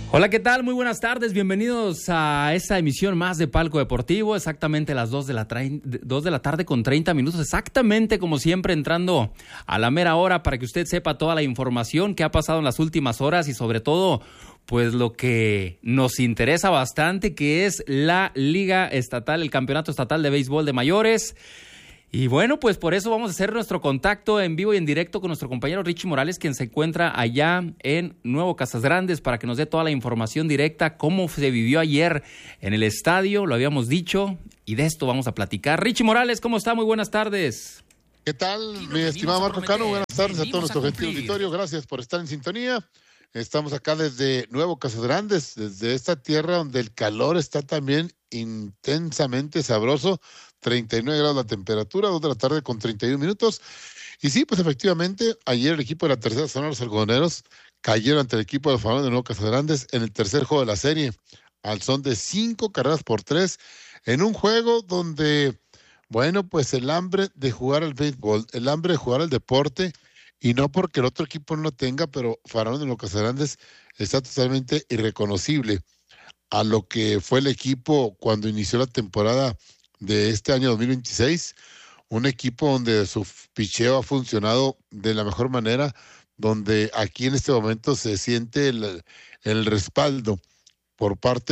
Hola, ¿qué tal? Muy buenas tardes, bienvenidos a esta emisión más de Palco Deportivo, exactamente a las 2 de la tarde con 30 minutos, exactamente como siempre entrando a la mera hora para que usted sepa toda la información que ha pasado en las últimas horas y sobre todo, pues lo que nos interesa bastante, que es la Liga Estatal, el Campeonato Estatal de Béisbol de Mayores. Y bueno, pues por eso vamos a hacer nuestro contacto en vivo y en directo con nuestro compañero Richie Morales, quien se encuentra allá en Nuevo Casas Grandes, para que nos dé toda la información directa, cómo se vivió ayer en el estadio, lo habíamos dicho, y de esto vamos a platicar. Richie Morales, ¿cómo está? Muy buenas tardes. ¿Qué tal, mi estimado Marco Cano? Buenas tardes a todo nuestro gentil auditorio, gracias por estar en sintonía. Estamos acá desde Nuevo Casas Grandes, desde esta tierra donde el calor está también intensamente sabroso. 39 grados la temperatura, 2 de la tarde con 31 minutos. Y sí, pues efectivamente, ayer el equipo de la tercera zona, los algodoneros, cayeron ante el equipo de los Faraones de Nuevo Casas Grandes en el tercer juego de la serie, al son de 5 carreras por 3, en un juego donde, bueno, pues el hambre de jugar al béisbol, el hambre de jugar al deporte, y no porque el otro equipo no lo tenga, pero Faraones de Nuevo Casas Grandes está totalmente irreconocible a lo que fue el equipo cuando inició la temporada de este año 2026, un equipo donde su picheo ha funcionado de la mejor manera, donde aquí en este momento se siente el respaldo por parte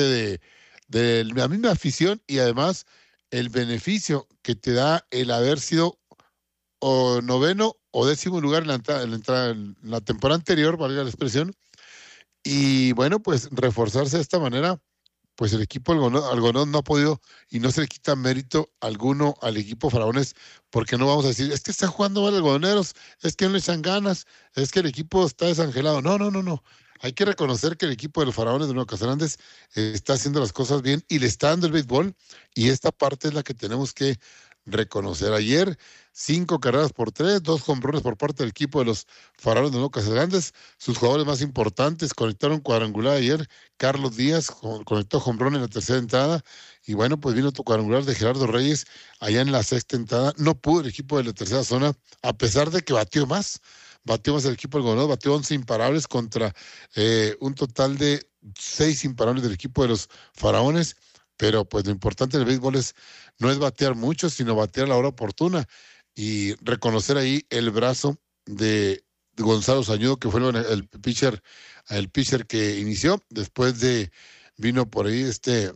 de la misma afición y además el beneficio que te da el haber sido o noveno o décimo lugar en la temporada anterior, valga la expresión, y bueno, pues reforzarse de esta manera. Pues el equipo algodón no ha podido y no se le quita mérito alguno al equipo Faraones, porque no vamos a decir, es que están jugando mal algodoneros, es que no le echan ganas, es que el equipo está desangelado. No. Hay que reconocer que el equipo de los Faraones de Nueva Casas Grandes está haciendo las cosas bien y le está dando el béisbol, y esta parte es la que tenemos que reconocer. Ayer, 5 carreras por 3, 2 jonrones por parte del equipo de los Faraones de Nueva Casas Grandes. Sus jugadores más importantes conectaron cuadrangular ayer. Carlos Díaz conectó jonrón en la tercera entrada, y bueno, pues vino otro cuadrangular de Gerardo Reyes allá en la sexta entrada. No pudo el equipo de la tercera zona, a pesar de que batió más el equipo del Gonzalo, batió 11 imparables contra un total de 6 imparables del equipo de los Faraones. Pero pues lo importante del béisbol no es batear mucho, sino batear a la hora oportuna, y reconocer ahí el brazo de Gonzalo Sañudo, que fue el pitcher que inició. Después vino por ahí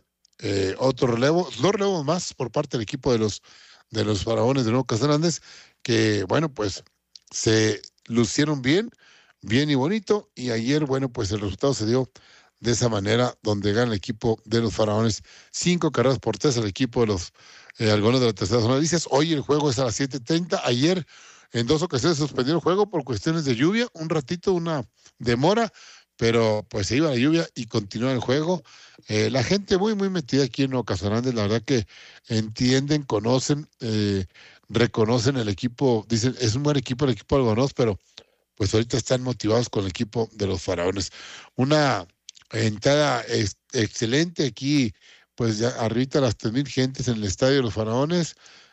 otro relevo, 2 relevos más por parte del equipo de los Faraones de Nuevo Casas Grandes, que bueno, pues se lucieron bien y bonito, y ayer, bueno, pues el resultado se dio de esa manera, donde gana el equipo de los Faraones 5 carreras por 3 al equipo de los algodoneros de la tercera zona. Dices, hoy el juego es a las 7:30. Ayer en 2 ocasiones se suspendió el juego por cuestiones de lluvia, un ratito, una demora, pero pues se iba la lluvia y continúa el juego. La gente muy metida aquí en Nueva Casas Grandes, la verdad que entienden, conocen, reconocen el equipo, dicen, es un buen equipo el equipo de algodoneros, pero pues ahorita están motivados con el equipo de los Faraones. Una entrada excelente aquí, pues ya arriba las 3,000 gentes en el estadio de los Faraones.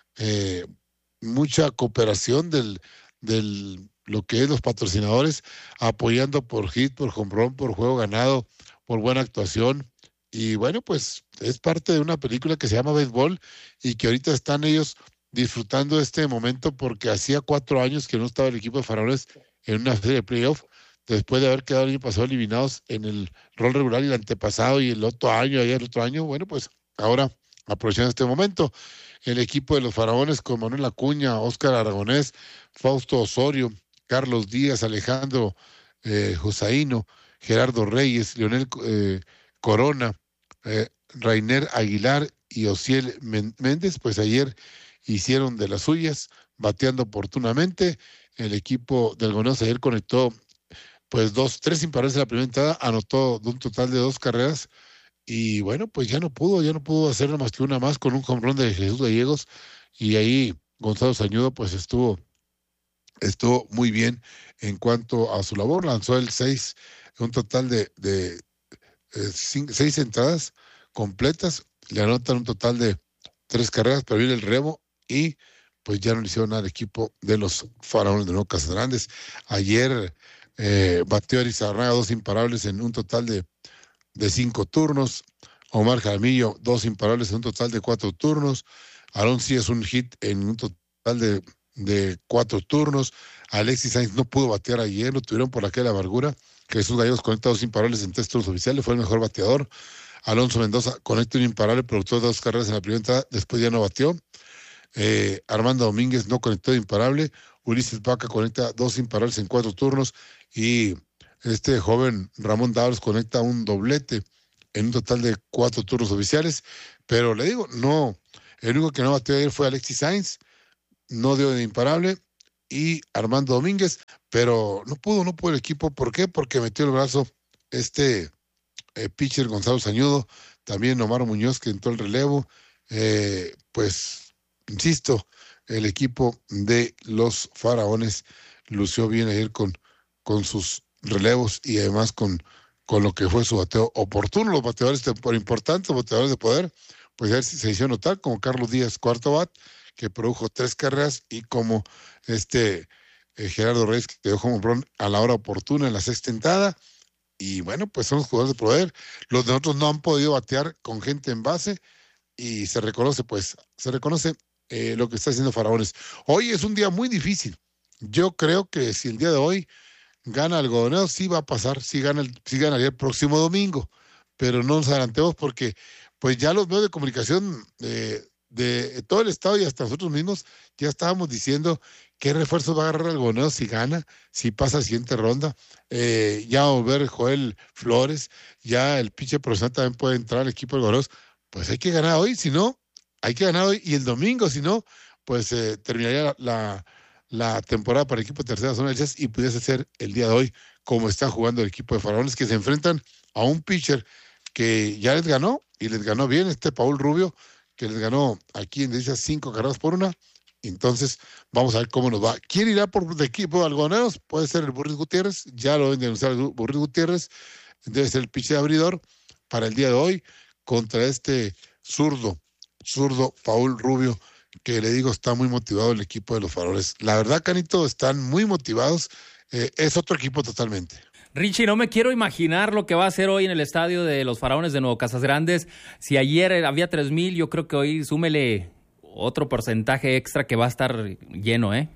Mucha cooperación del lo que es los patrocinadores, apoyando por hit, por home run, por juego ganado, por buena actuación. Y bueno, pues es parte de una película que se llama Béisbol, y que ahorita están ellos disfrutando de este momento, porque hacía 4 años que no estaba el equipo de Faraones en una serie de playoff, después de haber quedado el año pasado eliminados en el rol regular, y el antepasado, y el otro año, bueno, pues ahora aprovechando este momento, el equipo de los Faraones con Manuel Acuña, Óscar Aragonés, Fausto Osorio, Carlos Díaz, Alejandro Josaíno, Gerardo Reyes, Leonel Corona, Rainer Aguilar y Osiel Méndez, pues ayer hicieron de las suyas, bateando oportunamente. El equipo del Algodoneros ayer conectó pues 3 imparables en la primera entrada, anotó de un total de 2 carreras, y bueno, pues ya no pudo hacer más que una más con un home run de Jesús Gallegos, y ahí Gonzalo Sañudo pues estuvo muy bien en cuanto a su labor. Lanzó un total de 6 entradas completas, le anotan un total de 3 carreras, pero viene el remo, y pues ya no le hicieron nada al equipo de los Faraones de Nueva Casas Grandes. Ayer batió Arizarraga 2 imparables en un total de 5 turnos. Omar Jaramillo, 2 imparables en un total de 4 turnos. Aaron sí es un hit en un total de 4 turnos. Alexis Sainz no pudo batear ayer, lo tuvieron por aquella amargura. Jesús Gallegos conecta 2 imparables en 3 turnos oficiales, fue el mejor bateador. Alonso Mendoza conecta un imparable, productor de 2 carreras en la primera entrada, después ya no batió. Armando Domínguez no conectó imparable. Ulises Vaca conecta 2 imparables en 4 turnos. Y este joven Ramón Dávalos conecta un doblete en un total de 4 turnos oficiales. Pero le digo, no, el único que no batió ayer fue Alexis Sainz, no dio de imparable, y Armando Domínguez, pero no pudo el equipo. ¿Por qué? Porque metió el brazo pitcher Gonzalo Sañudo, también Omar Muñoz, que entró el relevo. Pues, insisto, el equipo de los Faraones lució bien ayer con sus relevos y además con lo que fue su bateo oportuno. Los bateadores por importantes, los bateadores de poder, pues a ver si se hizo notar, como Carlos Díaz, cuarto bat, que produjo 3 carreras, y como Gerardo Reyes, que dejó un home run a la hora oportuna en la 6ª entrada. Y bueno, pues son los jugadores de poder. Los de nosotros no han podido batear con gente en base, y se reconoce lo que está haciendo Faraones. Hoy es un día muy difícil. Yo creo que si el día de hoy gana Algodoneros, sí va a pasar, sí ganaría el próximo domingo, pero no nos adelantemos, porque pues ya los medios de comunicación de todo el estado y hasta nosotros mismos ya estábamos diciendo qué refuerzos va a agarrar Algodoneros si gana, si pasa a siguiente ronda. Ya va a volver Joel Flores, ya el pitcher profesional también puede entrar al equipo de Algodoneros. Pues hay que ganar hoy, si no, hay que ganar hoy y el domingo, si no, pues terminaría la temporada para el equipo de tercera zona del Jazz, y pudiese ser el día de hoy como está jugando el equipo de Faraones, que se enfrentan a un pitcher que ya les ganó, y les ganó bien, Paul Rubio, que les ganó aquí en esas 5 carreras por 1. Entonces, vamos a ver cómo nos va. ¿Quién irá por el equipo de Algodoneros? Puede ser el Burris Gutiérrez, ya lo deben denunciar el Burris Gutiérrez, debe ser el pitcher abridor para el día de hoy contra este zurdo Paul Rubio, que le digo, está muy motivado el equipo de los Faraones. La verdad, Canito, están muy motivados. Es otro equipo totalmente. Richie, no me quiero imaginar lo que va a hacer hoy en el estadio de los Faraones de Nuevo Casas Grandes. Si ayer había 3,000, yo creo que hoy súmele otro porcentaje extra que va a estar lleno, ¿eh?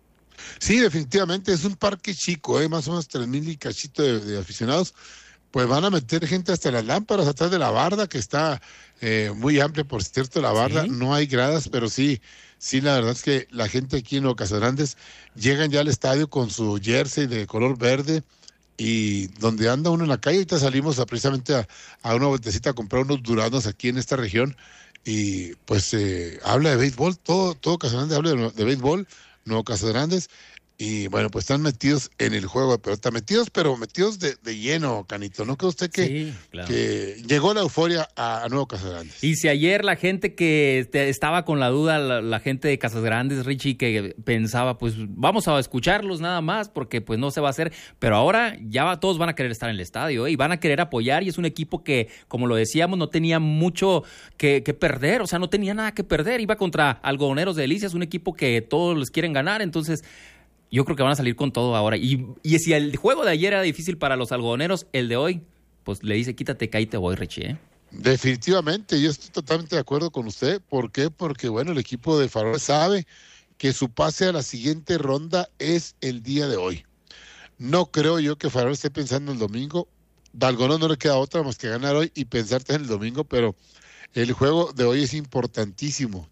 Sí, definitivamente, es un parque chico, más o menos 3,000 y cachito de aficionados. Pues van a meter gente hasta las lámparas atrás de la barda, que está muy amplia, por cierto, la barda. ¿Sí? No hay gradas, pero sí, la verdad es que la gente aquí en Nuevo Casas Grandes llegan ya al estadio con su jersey de color verde, y donde anda uno en la calle. Ahorita salimos precisamente a una vueltecita a comprar unos duranos aquí en esta región, y pues habla de béisbol, todo Casas Grandes habla de béisbol, Nuevo Casas Grandes. Y bueno, pues están metidos en el juego de pelota, metidos de lleno, Canito. ¿No cree usted que, sí, claro, que llegó la euforia a Nuevo Casas Grandes? Y si ayer la gente que estaba con la duda, la gente de Casas Grandes, Richie, que pensaba, pues vamos a escucharlos nada más, porque pues no se va a hacer, pero ahora ya todos van a querer estar en el estadio, y van a querer apoyar, y es un equipo que, como lo decíamos, no tenía mucho que perder, o sea, no tenía nada que perder, iba contra Algodoneros de Delicias, un equipo que todos les quieren ganar, entonces yo creo que van a salir con todo ahora. Y si el juego de ayer era difícil para los algodoneros, el de hoy, pues le dice, quítate, que ahí te voy, Richie, ¿eh? Definitivamente, yo estoy totalmente de acuerdo con usted. ¿Por qué? Porque, bueno, el equipo de Faraones sabe que su pase a la siguiente ronda es el día de hoy. No creo yo que Faraones esté pensando el domingo. A Algodoneros no le queda otra más que ganar hoy y pensarte en el domingo, pero el juego de hoy es importantísimo,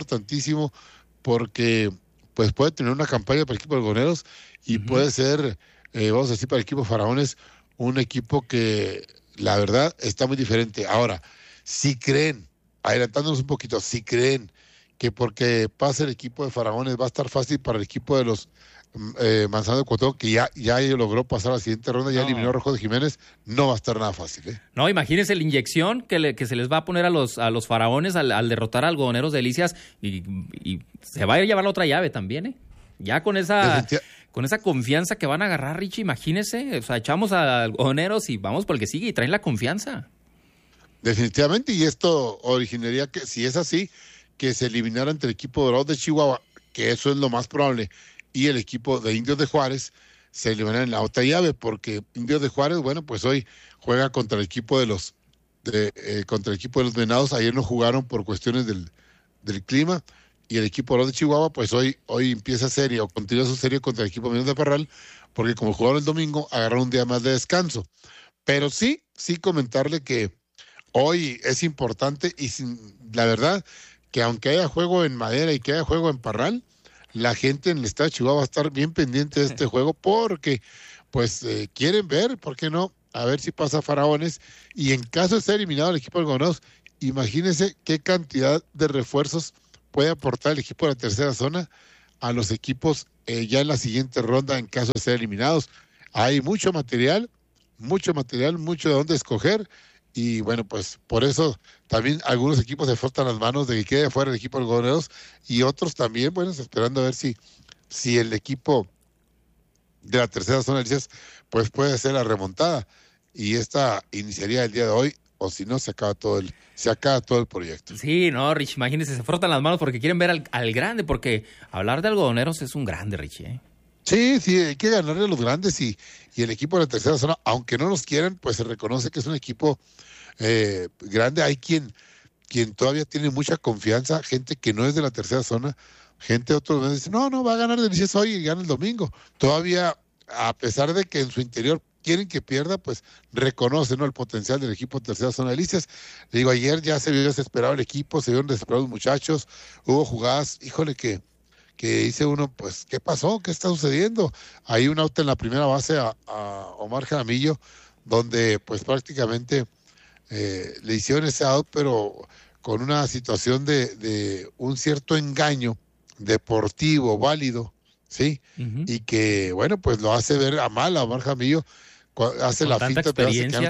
porque pues puede tener una campaña para el equipo de Algodoneros y puede ser, vamos a decir, para el equipo de Faraones, un equipo que la verdad está muy diferente. Ahora, si creen, adelantándonos un poquito, si creen que porque pase el equipo de Faraones va a estar fácil para el equipo de los Manzano de Cuauhtémoc, que ya logró pasar a la siguiente ronda, ya eliminó a Rojo de Jiménez, no va a estar nada fácil, ¿eh? No, imagínense la inyección que se les va a poner a los Faraones al derrotar a Algodoneros de Delicias, y se va a llevar la otra llave también, ¿eh? Ya con esa confianza que van a agarrar, Richie, imagínese, o sea, echamos a Algodoneros y vamos por el que sigue y traen la confianza. Definitivamente, y esto originaría que, si es así, que se eliminara entre el equipo dorado de Chihuahua, que eso es lo más probable, y el equipo de Indios de Juárez, se eliminaron en la otra llave, porque Indios de Juárez, bueno, pues hoy juega contra el equipo de los Venados. Ayer no jugaron por cuestiones del clima, y el equipo de Chihuahua, pues hoy empieza serie o continúa su serie contra el equipo de Minas de Parral, porque como jugaron el domingo, agarraron un día más de descanso. Pero sí comentarle que hoy es importante, y la verdad que aunque haya juego en Madera y que haya juego en Parral, la gente en el estado de Chihuahua va a estar bien pendiente de este juego, porque pues quieren ver, ¿por qué no? A ver si pasa Faraones, y en caso de ser eliminado el equipo del Gobernados, imagínense qué cantidad de refuerzos puede aportar el equipo de la tercera zona a los equipos ya en la siguiente ronda en caso de ser eliminados. Hay mucho material, mucho de dónde escoger, y bueno, pues por eso también algunos equipos se frotan las manos de que quede fuera el equipo del Gobernados, y otros también, bueno, esperando a ver si el equipo de la tercera zona, pues puede hacer la remontada, y esta iniciaría el día de hoy, o si no, se acaba todo el proyecto. Sí, no, Rich, imagínense, se frotan las manos porque quieren ver al grande, porque hablar de algodoneros es un grande, Rich, ¿eh? Sí, hay que ganarle a los grandes, y el equipo de la tercera zona, aunque no los quieran, pues se reconoce que es un equipo grande. Hay quien todavía tiene mucha confianza, gente que no es de la tercera zona, gente de otros meses dice, no, va a ganar Delicias hoy y gana el domingo. Todavía, a pesar de que en su interior quieren que pierda, pues reconoce, ¿no?, el potencial del equipo de tercera zona de Delicias. Le digo, ayer ya se vio desesperado el equipo, se vieron desesperados los muchachos, hubo jugadas, híjole, que dice uno, pues, ¿qué pasó? ¿Qué está sucediendo? Hay un out en la primera base a Omar Jaramillo, donde pues prácticamente le hicieron ese out, pero con una situación de un cierto engaño deportivo, válido, ¿sí? Uh-huh. Y que, bueno, pues lo hace ver a mal a Omar Jaramillo, hace la finta, pero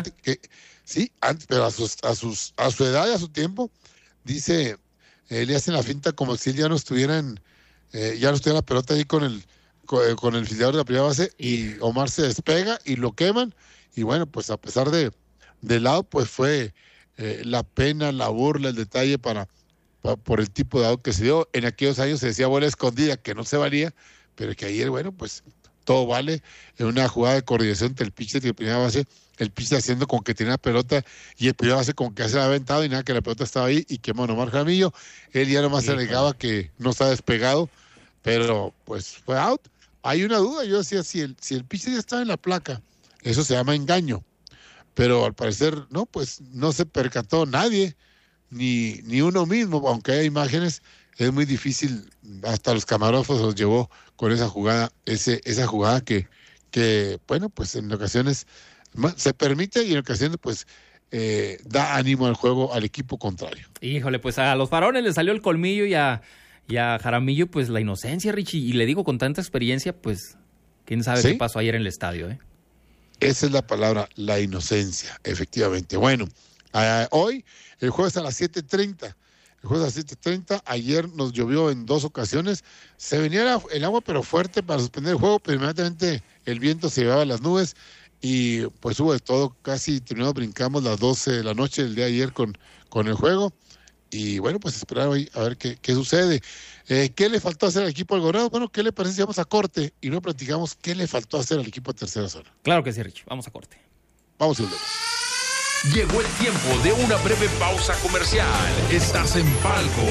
pero a su edad y a su tiempo, dice, le hacen la finta como si él ya no estuviera la pelota ahí con el filiador de la primera base, y Omar se despega y lo queman, y bueno, pues a pesar del out, pues fue la pena, la burla, el detalle por el tipo de out que se dio. En aquellos años se decía bola escondida, que no se valía, pero que ayer, bueno, pues todo vale, en una jugada de coordinación entre el pitcher y el primera base, el pitcher haciendo como que tenía la pelota, y el primera base como que se la había aventado, y nada, que la pelota estaba ahí, y quemó a Omar Jaramillo. Él ya nomás alegaba que no está despegado, pero pues fue out. Hay una duda, yo decía, si el pitcher ya estaba en la placa, eso se llama engaño, pero al parecer no, pues no se percató nadie, ni uno mismo, aunque haya imágenes. Es muy difícil, hasta los camarógrafos los llevó con esa jugada, esa jugada que bueno, pues en ocasiones se permite, y en ocasiones pues da ánimo al juego al equipo contrario. Híjole, pues a los Faraones les salió el colmillo, y a Jaramillo pues la inocencia, Richie, y le digo con tanta experiencia, pues quién sabe qué pasó ayer en el estadio, ¿eh? Esa es la palabra, la inocencia, efectivamente. Bueno, hoy el juego es a las 7:30. El juego es a las 7:30. Ayer nos llovió en 2 ocasiones. Se venía el agua, pero fuerte, para suspender el juego, pero inmediatamente el viento se llevaba las nubes, y pues hubo de todo. Casi terminamos, brincamos las 12 de la noche del día de ayer con el juego. Y bueno, pues esperar hoy a ver qué sucede. ¿Qué le faltó hacer al equipo del Gobernados? Bueno, ¿qué le parece si vamos a corte y no platicamos qué le faltó hacer al equipo de tercera zona? Claro que sí, Rich. Vamos a corte. Vamos a verlo. Llegó el tiempo de una breve pausa comercial. Estás en Palco.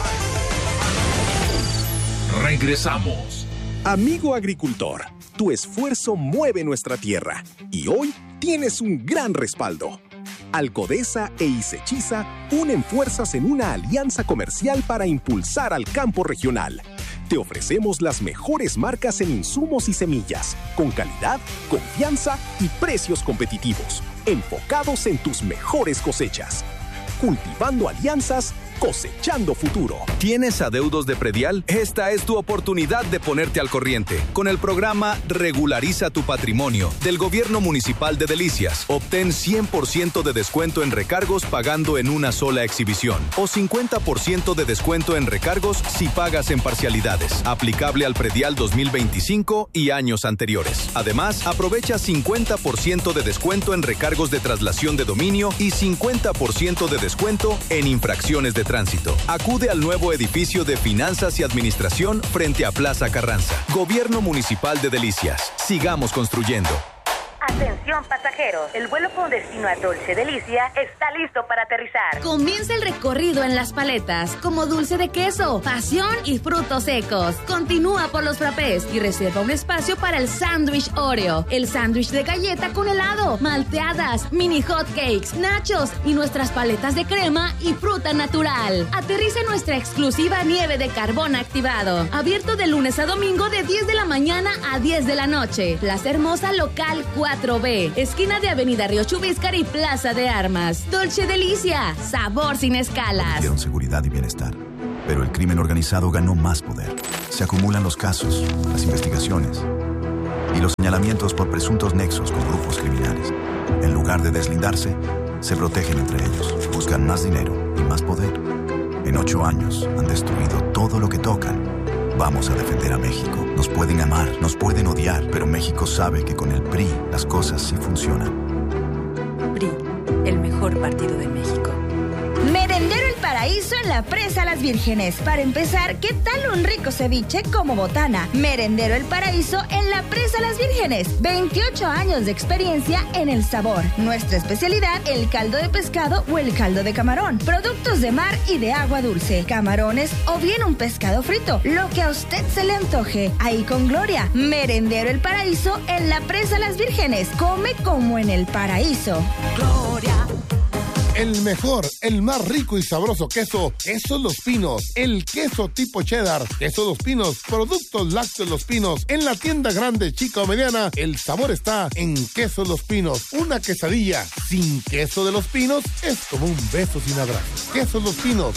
Regresamos. Amigo agricultor, tu esfuerzo mueve nuestra tierra, y hoy tienes un gran respaldo. Alcodesa e Isechiza unen fuerzas en una alianza comercial para impulsar al campo regional. Te ofrecemos las mejores marcas en insumos y semillas, con calidad, confianza y precios competitivos, enfocados en tus mejores cosechas. Cultivando alianzas, cosechando futuro. ¿Tienes adeudos de predial? Esta es tu oportunidad de ponerte al corriente. Con el programa Regulariza tu Patrimonio del Gobierno Municipal de Delicias, obtén 100% de descuento en recargos pagando en una sola exhibición, o 50% de descuento en recargos si pagas en parcialidades. Aplicable al predial 2025 y años anteriores. Además, aprovecha 50% de descuento en recargos de traslación de dominio y 50% de descuento en infracciones de tránsito. Acude al nuevo edificio de Finanzas y Administración frente a Plaza Carranza. Gobierno Municipal de Delicias. Sigamos construyendo. Atención pasajeros, el vuelo con destino a Dolce Delicia está listo para aterrizar. Comienza el recorrido en las paletas, como dulce de queso, pasión y frutos secos. Continúa por los frappés y reserva un espacio para el sándwich Oreo, el sándwich de galleta con helado, malteadas, mini hot cakes, nachos y nuestras paletas de crema y fruta natural. Aterriza en nuestra exclusiva nieve de carbón activado, abierto de lunes a domingo de 10 de la mañana a 10 de la noche. Plaza Hermosa Local 4B, esquina de Avenida Río Chubíscar y Plaza de Armas. Dolce Delicia, sabor sin escalas. Dieron seguridad y bienestar, pero el crimen organizado ganó más poder. Se acumulan los casos, las investigaciones y los señalamientos por presuntos nexos con grupos criminales. En lugar de deslindarse, se protegen entre ellos, buscan más dinero y más poder. En 8 años han destruido todo lo que tocan. Vamos a defender a México. Nos pueden amar, nos pueden odiar, pero México sabe que con el PRI las cosas sí funcionan. PRI, el mejor partido de México. Merendero El Paraíso en la Presa Las Vírgenes. Para empezar, ¿qué tal un rico ceviche como botana? Merendero El Paraíso en la Presa Las Vírgenes. 28 años de experiencia en el sabor. Nuestra especialidad, el caldo de pescado o el caldo de camarón. Productos de mar y de agua dulce. Camarones o bien un pescado frito. Lo que a usted se le antoje. Ahí con Gloria. Merendero El Paraíso en la Presa Las Vírgenes. Come como en el paraíso. Gloria. El mejor, el más rico y sabroso queso, Quesos Los Pinos. El queso tipo cheddar, Quesos Los Pinos, productos lácteos Los Pinos. En la tienda grande, chica o mediana, el sabor está en Quesos Los Pinos. Una quesadilla sin queso de Los Pinos es como un beso sin abrazo. Quesos Los Pinos,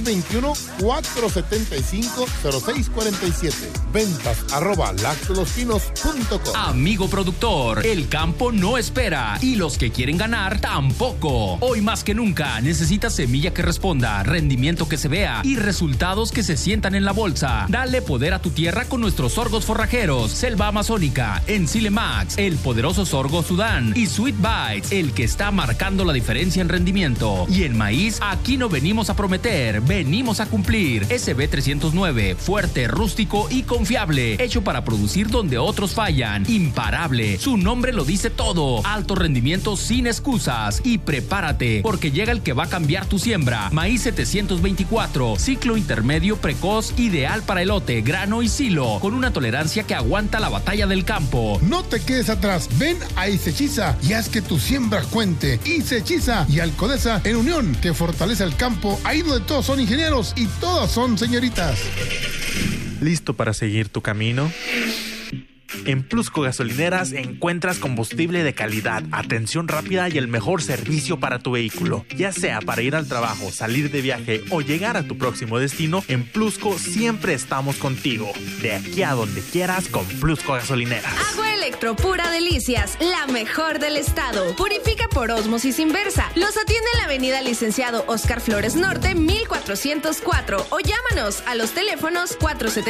621-475-0647. Ventas @lácteoslospinos.com. Amigo productor, el campo no espera y los que quieren ganar tampoco. Hoy más que nunca necesitas semilla que responda, rendimiento que se vea y resultados que se sientan en la bolsa. Dale poder a tu tierra con nuestros sorgos forrajeros, Selva Amazónica, Ensile Max, el poderoso sorgo Sudán y Sweet Bites, el que está marcando la diferencia en rendimiento. Y en maíz, aquí no venimos a prometer, venimos a cumplir. SB 309, fuerte, rústico y confiable, hecho para producir donde otros fallan. Imparable, su nombre lo dice todo. Alto rendimiento sin excusas. Y prepárate, porque llega el que va a cambiar tu siembra. Maíz 724, ciclo intermedio precoz, ideal para elote, grano y silo, con una tolerancia que aguanta la batalla del campo. No te quedes atrás, ven a Isechiza y haz que tu siembra cuente. Isechiza y Alcodesa en unión, que fortalece el campo, ahí donde todos son ingenieros y todas son señoritas. ¿Listo para seguir tu camino? En Plusco Gasolineras encuentras combustible de calidad, atención rápida y el mejor servicio para tu vehículo. Ya sea para ir al trabajo, salir de viaje o llegar a tu próximo destino, en Plusco siempre estamos contigo. De aquí a donde quieras con Plusco Gasolineras. Agua Electro Pura Delicias, la mejor del estado. Purifica por ósmosis inversa. Los atiende en la avenida Licenciado Oscar Flores Norte, 1404. O llámanos a los teléfonos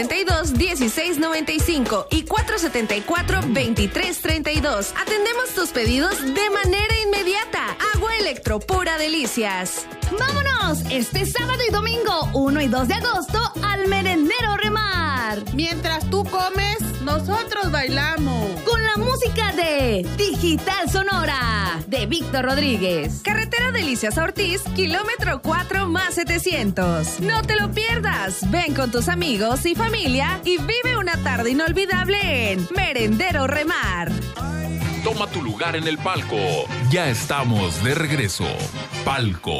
472-1695 y 474-2332. Atendemos tus pedidos de manera inmediata. Agua Electro Pura Delicias. ¡Vámonos! Este sábado y domingo, 1 y 2 de agosto, al Merendero Remar. Mientras tú comes, nosotros bailamos. Con la música de Digital Sonora, de Víctor Rodríguez. Carretera Delicias a Ortiz, kilómetro 4 más 700. No te lo pierdas. Ven con tus amigos y familia y vive una tarde inolvidable en Merendero Remar. Toma tu lugar en el palco. Ya estamos de regreso. Palco.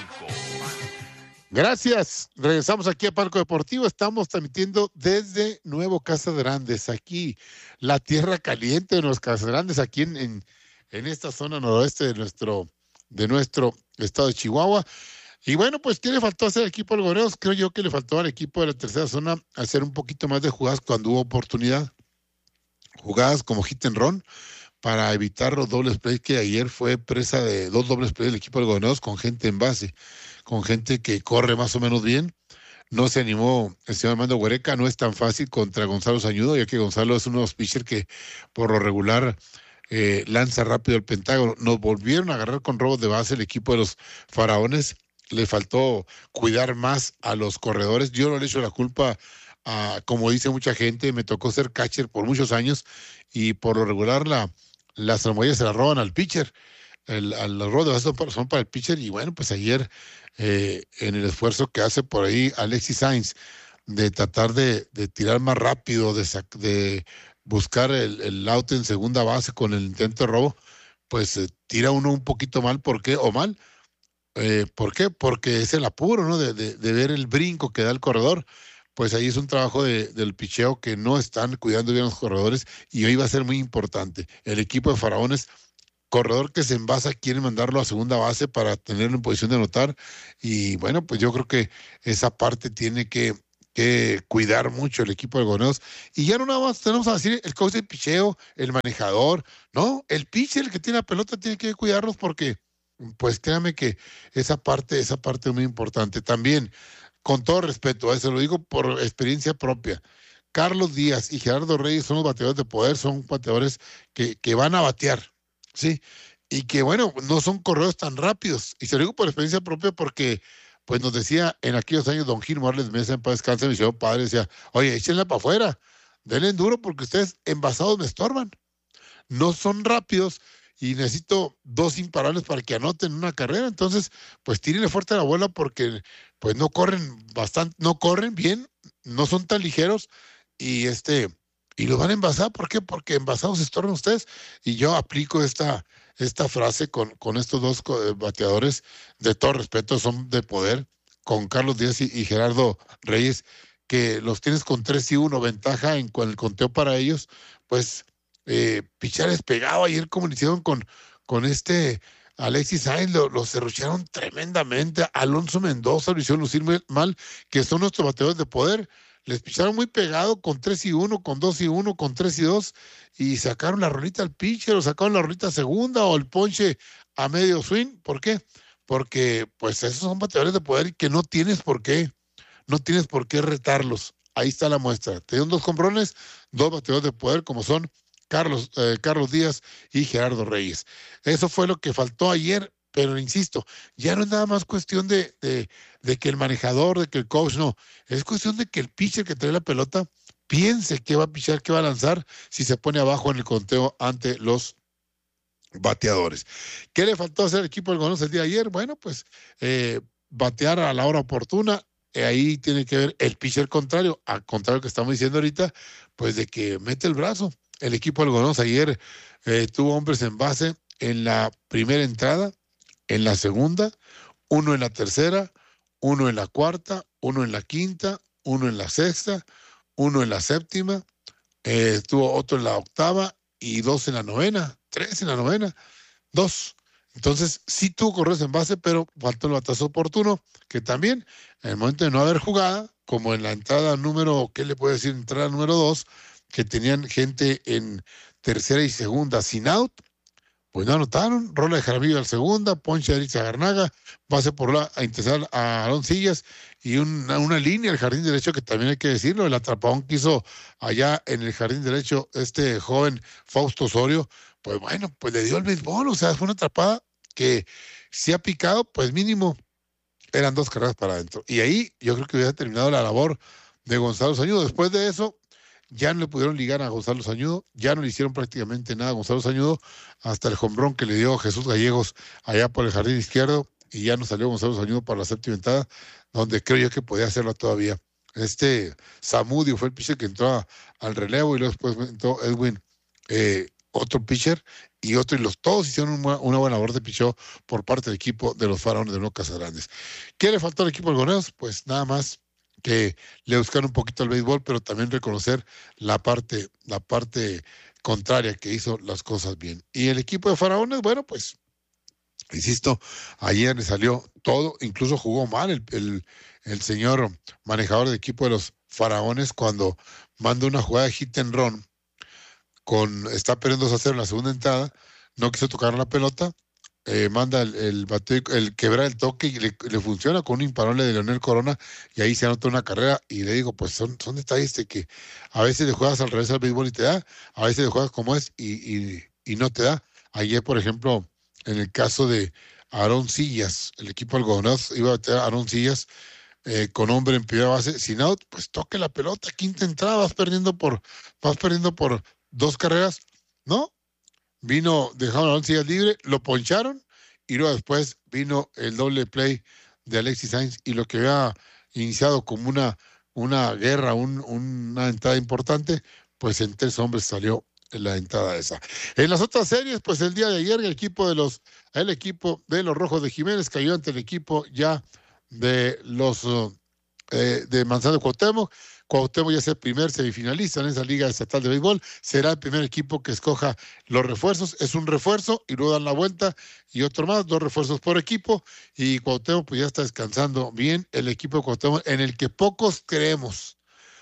Gracias. Regresamos aquí a Palco Deportivo. Estamos transmitiendo desde Nuevo Casas Grandes, aquí, la tierra caliente de los Casas Grandes, aquí en esta zona noroeste de nuestro estado de Chihuahua. Y bueno, pues, ¿qué le faltó hacer al equipo de Algodoneros? Creo yo que le faltó al equipo de la tercera zona hacer un poquito más de jugadas cuando hubo oportunidad. Jugadas como hit and run, para evitar los dobles plays, que ayer fue presa de 2 dobles plays del equipo de Algodoneros con gente en base, con gente que corre más o menos bien. No se animó el señor Armando Huereca, no es tan fácil contra Gonzalo Sañudo, ya que Gonzalo es uno de los pitchers que por lo regular lanza rápido el pentágono. Nos volvieron a agarrar con robos de base el equipo de los Faraones le faltó cuidar más a los corredores. Yo no le echo la culpa como dice mucha gente, me tocó ser catcher por muchos años y por lo regular las almohadillas se las roban al pitcher. Los robos de base son para el pitcher y bueno, pues ayer en el esfuerzo que hace por ahí Alexis Sainz de tratar de tirar más rápido, de buscar el out en segunda base con el intento de robo, pues tira uno un poquito mal. ¿Por qué? ¿O mal? ¿Por qué? Porque es el apuro, ¿no? De ver el brinco que da el corredor. Pues ahí es un trabajo del picheo que no están cuidando bien los corredores y hoy va a ser muy importante. El equipo de Faraones, corredor que se envasa, quiere mandarlo a segunda base para tenerlo en posición de anotar y bueno, pues yo creo que esa parte tiene que cuidar mucho el equipo de Algodoneros. Y ya no nada más tenemos a decir el coach de picheo, el manejador, ¿no? El pitcher, el que tiene la pelota, tiene que cuidarlos porque, pues créame que esa parte es muy importante. También, con todo respeto, eso lo digo por experiencia propia, Carlos Díaz y Gerardo Reyes son los bateadores de poder, son bateadores que van a batear, ¿sí? Y que, bueno, no son corredores tan rápidos. Y se lo digo por experiencia propia porque pues nos decía en aquellos años don Gil Morales Mesa, en paz descanse, mi señor padre, decía, oye, échenla para afuera, denle duro porque ustedes envasados me estorban. No son rápidos y necesito 2 imparables para que anoten una carrera. Entonces, pues tírenle fuerte a la bola porque pues no corren bien, no son tan ligeros y los van a envasar. ¿Por qué? Porque envasados se estorban ustedes. Y yo aplico esta frase con estos dos bateadores, de todo respeto, son de poder, con Carlos Díaz y Gerardo Reyes, que los tienes con 3-1 ventaja en el conteo para ellos, pues pichar es pegado. Ayer como lo hicieron con Alexis Sainz, lo serrucharon tremendamente. Alonso Mendoza lo hicieron lucir mal, que son nuestros bateadores de poder. Les picharon muy pegado con 3-1, con 2-1, con 3-2 y sacaron la rolita al pitcher o sacaron la rolita a segunda o el ponche a medio swing. ¿Por qué? Porque pues esos son bateadores de poder y que no tienes por qué retarlos. Ahí está la muestra. Te dieron 2 comprones, 2 bateadores de poder como son Carlos Díaz y Gerardo Reyes. Eso fue lo que faltó ayer. Pero insisto, ya no es nada más cuestión de que el manejador, de que el coach, no. Es cuestión de que el pitcher que trae la pelota piense qué va a pichar, qué va a lanzar si se pone abajo en el conteo ante los bateadores. ¿Qué le faltó hacer al equipo del Algodoneros el día de ayer? Bueno, pues batear a la hora oportuna. Ahí tiene que ver el pitcher contrario, al contrario que estamos diciendo ahorita, pues de que mete el brazo. El equipo del Algodoneros ayer tuvo hombres en base en la primera entrada, en la segunda, 1 en la tercera, 1 en la cuarta, 1 en la quinta, 1 en la sexta, 1 en la séptima, tuvo otro en la octava y 2 en la novena, 3 en la novena, 2. Entonces sí tuvo corredores en base, pero faltó el batazo oportuno, que también en el momento de no haber jugada, como en la entrada número, ¿qué le puedo decir? Entrada número 2, que tenían gente en tercera y segunda sin out, pues no anotaron. Rola de Jaramillo al segunda, ponche de Erich Agarnaga, pase por a intentar a Aaron Sillas y una línea al jardín derecho, que también hay que decirlo, el atrapadón que hizo allá en el jardín derecho este joven Fausto Osorio, pues bueno, pues le dio el béisbol. O sea, fue una atrapada que si ha picado, pues mínimo eran 2 carreras para adentro. Y ahí yo creo que hubiera terminado la labor de Gonzalo Sañudo. Después de eso, ya no le pudieron ligar a Gonzalo Sañudo, ya no le hicieron prácticamente nada a Gonzalo Sañudo, hasta el jonrón que le dio Jesús Gallegos allá por el jardín izquierdo, y ya no salió Gonzalo Sañudo para la séptima entrada, donde creo yo que podía hacerlo todavía. Zamudio fue el pitcher que entró al relevo, y luego después entró Edwin, otro pitcher, y todos hicieron una buena labor de picheo por parte del equipo de los Faraones de Nuevo Casagrandes. ¿Qué le faltó al equipo de Algodoneros? Pues nada más que le buscaron un poquito al béisbol, pero también reconocer la parte contraria, que hizo las cosas bien. Y el equipo de Faraones, bueno, pues, insisto, ayer le salió todo, incluso jugó mal el señor manejador del equipo de los Faraones cuando manda una jugada de hit and run, está perdiendo 2-0 en la segunda entrada, no quiso tocar la pelota, manda el quebrar el toque y le funciona con un imparable de Leonel Corona, y ahí se anota una carrera. Y le digo, pues son detalles de que a veces le juegas al revés al béisbol y te da, a veces le juegas como es y no te da. Ayer, por ejemplo, en el caso de Aarón Sillas. El equipo algodonados iba a meter a Aarón Sillas con hombre en primera base, sin out, pues toque la pelota, quinta entrada, vas perdiendo por 2 carreras, ¿no? Dejaron a Aarón Sillas libre, lo poncharon, y luego después vino el doble play de Alexis Sainz, y lo que había iniciado como una guerra, una entrada importante, pues en 3 hombres salió la entrada esa. En las otras series, pues el día de ayer el equipo de los Rojos de Jiménez cayó ante el equipo ya de los de Manzano de Cuauhtémoc. Cuauhtémoc ya es el primer semifinalista en esa liga estatal de béisbol, será el primer equipo que escoja los refuerzos, es un refuerzo y luego dan la vuelta y otro más, 2 refuerzos por equipo, y Cuauhtémoc pues ya está descansando bien, el equipo de Cuauhtémoc en el que pocos creíamos,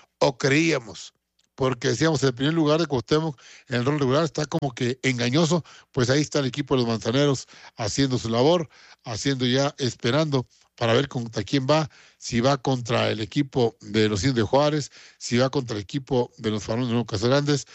porque decíamos el primer lugar de Cuauhtémoc en el rol regular está como que engañoso, pues ahí está el equipo de los Manzaneros haciendo su labor, esperando para ver contra quién va, si va contra el equipo de los Indios de Juárez, si va contra el equipo de los Farones de Nuevo Caso Grandes,